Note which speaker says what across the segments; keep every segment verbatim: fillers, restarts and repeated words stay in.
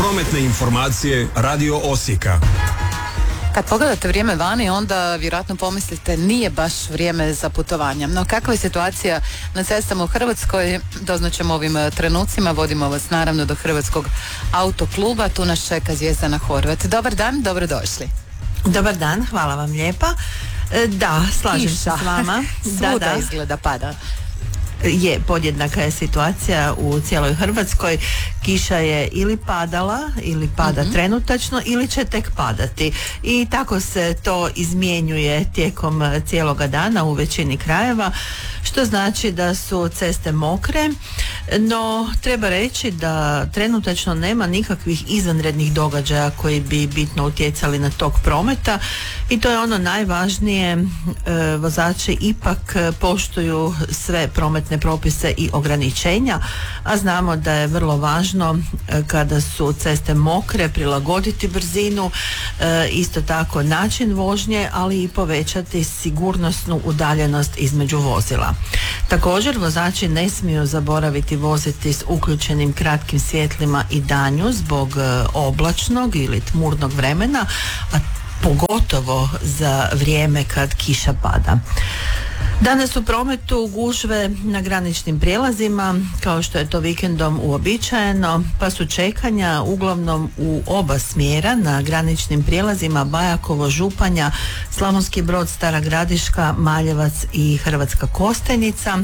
Speaker 1: Prometne informacije Radio Osijeka.
Speaker 2: Kad pogledate vrijeme vani, onda vjerojatno pomislite nije baš vrijeme za putovanja. No kakva je situacija na cestama u Hrvatskoj, doznaćemo ovim trenucima. Vodimo vas naravno do Hrvatskog autokluba. Tu nas čeka Zvjezdana Horvat. Dobar dan, dobrodošli.
Speaker 3: Dobar dan, hvala vam lijepa. E, da, slažem
Speaker 2: Kiša.
Speaker 3: se s vama.
Speaker 2: Svuda
Speaker 3: da, da.
Speaker 2: izgleda pada.
Speaker 3: Je, podjednaka je situacija u cijeloj Hrvatskoj. Kiša je ili padala ili pada mm-hmm. trenutačno ili će tek padati i tako se to izmjenjuje tijekom cijeloga dana u većini krajeva, što znači da su ceste mokre, no treba reći da trenutačno nema nikakvih izvanrednih događaja koji bi bitno utjecali na tok prometa i to je ono najvažnije. E, vozači ipak poštuju sve prometne propise i ograničenja, a znamo da je vrlo važno e, kada su ceste mokre prilagoditi brzinu, e, isto tako način vožnje, ali i povećati sigurnosnu udaljenost između vozila. Također vozači ne smiju zaboraviti voziti s uključenim kratkim svjetlima i danju zbog e, oblačnog ili tmurnog vremena, a pogotovo za vrijeme kad kiša pada. Danas u prometu gužve na graničnim prijelazima, kao što je to vikendom uobičajeno, pa su čekanja uglavnom u oba smjera na graničnim prijelazima Bajakovo, Županja, Slavonski Brod, Stara Gradiška, Maljevac i Hrvatska Kostajnica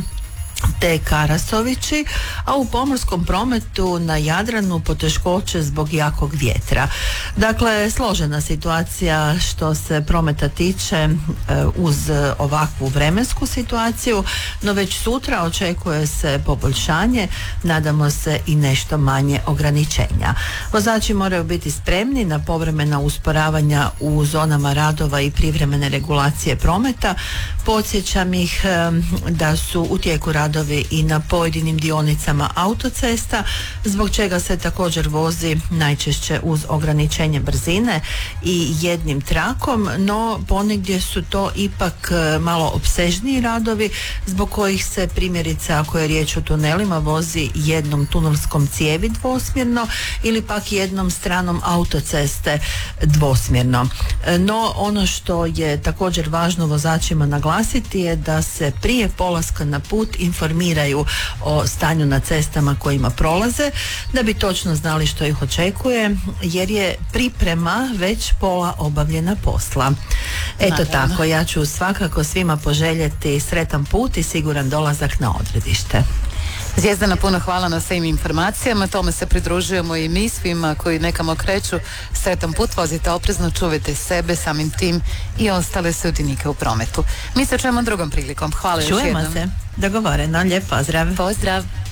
Speaker 3: te Karasovići, a u pomorskom prometu na Jadranu poteškoće zbog jakog vjetra. Dakle, složena situacija što se prometa tiče uz ovakvu vremensku situaciju, no već sutra očekuje se poboljšanje, nadamo se i nešto manje ograničenja. Vozači moraju biti spremni na povremena usporavanja u zonama radova i privremene regulacije prometa. Podsjećam ih da su u tijeku radovi i na pojedinim dionicama autocesta, zbog čega se također vozi najčešće uz ograničenje brzine i jednim trakom, no ponegdje su to ipak malo opsežniji radovi zbog kojih se primjerice, ako je riječ o tunelima, vozi jednom tunelskom cijevi dvosmjerno ili pak jednom stranom autoceste dvosmjerno. No ono što je također važno vozačima naglasiti je da se prije polaska na put informiraju o stanju na cestama kojima prolaze, da bi točno znali što ih očekuje, jer je priprema već pola obavljena posla. Eto
Speaker 2: Naravno.
Speaker 3: Tako, ja ću svakako svima poželjeti sretan put i siguran dolazak na odredište.
Speaker 2: Zvijezdana, puno hvala na svim informacijama. Tome se pridružujemo i mi svima koji nekamo kreću. Sretan put, vozite oprezno, čuvajte sebe, samim tim i ostale sudionike u prometu. Mi se čujemo drugom prilikom. Hvala još jednom.
Speaker 3: Čujemo se. Dogovoreno. Lijep pozdrav.
Speaker 2: Pozdrav.